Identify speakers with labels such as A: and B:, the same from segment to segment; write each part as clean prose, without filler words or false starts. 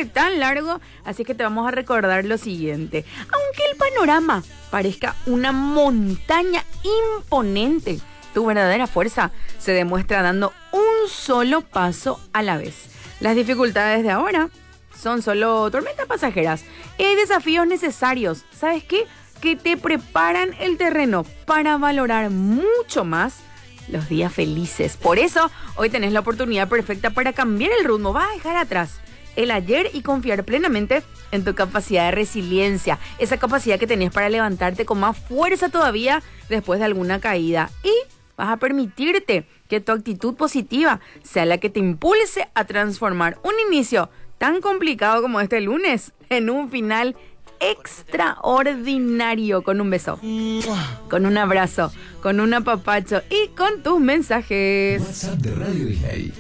A: imposible, tan largo, así que te vamos a recordar lo siguiente. Aunque el panorama parezca una montaña imponente, tu verdadera fuerza se demuestra dando un solo paso a la vez. Las dificultades de ahora son solo tormentas pasajeras y hay desafíos necesarios, ¿sabes qué? Que te preparan el terreno para valorar mucho más los días felices. Por eso, hoy tenés la oportunidad perfecta para cambiar el rumbo. Vas a dejar atrás el ayer y confiar plenamente en tu capacidad de resiliencia. Esa capacidad que tenés para levantarte con más fuerza todavía después de alguna caída. Y vas a permitirte que tu actitud positiva sea la que te impulse a transformar un inicio tan complicado como este lunes en un final extraordinario, con un beso, con un abrazo, con un apapacho y con tus mensajes.
B: WhatsApp de Radio Disney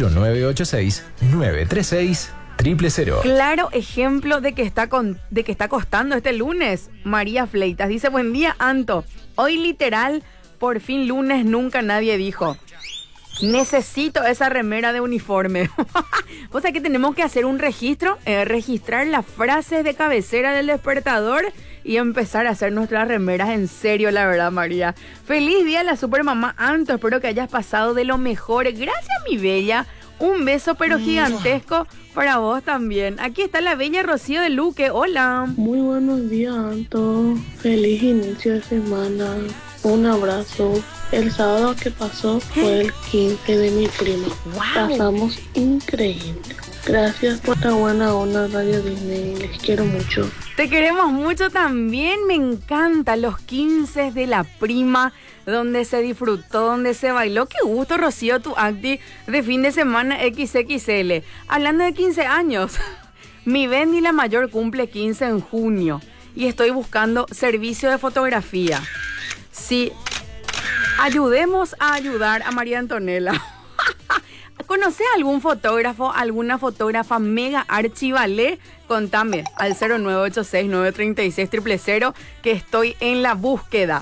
B: 0986-936-000.
A: Claro ejemplo de que está costando este lunes. María Fleitas dice: buen día, Anto. Hoy literal, por fin lunes, nunca nadie dijo necesito esa remera de uniforme. O sea que tenemos que hacer un registro, registrar las frases de cabecera del despertador y empezar a hacer nuestras remeras en serio, la verdad, María. Feliz día a la supermamá Anto, espero que hayas pasado de lo mejor. Gracias, mi bella. Un beso pero gigantesco para vos también. Aquí está la bella Rocío de Luque. Hola.
C: Muy buenos días, Anto. Feliz inicio de semana. Un abrazo. El sábado que pasó fue el 15 de mi prima.
A: Wow.
C: Pasamos increíble. Gracias por la buena onda, Radio Disney. Les quiero mucho.
A: Te queremos mucho también. Me encantan los 15 de la prima, donde se disfrutó, donde se bailó. Qué gusto, Rocío, tu acti de fin de semana XXL. Hablando de 15 años, mi Bendy la mayor cumple 15 en junio y estoy buscando servicio de fotografía. Sí, ayudemos a ayudar a María Antonella. ¿Conoces algún fotógrafo, alguna fotógrafa mega archivalé? Contame al 0986-936-000 que estoy en la búsqueda.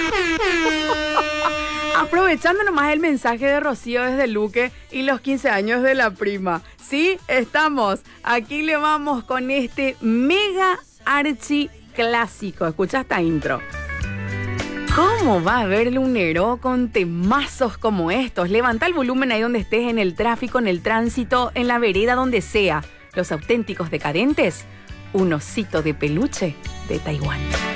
A: Aprovechando nomás el mensaje de Rocío desde Luque y los 15 años de la prima. Sí, estamos. Aquí le vamos con este mega archi clásico. Escucha esta intro. ¿Cómo va a haber lunero con temazos como estos? Levanta el volumen ahí donde estés, en el tráfico, en el tránsito, en la vereda, donde sea. Los auténticos decadentes, un osito de peluche de Taiwán.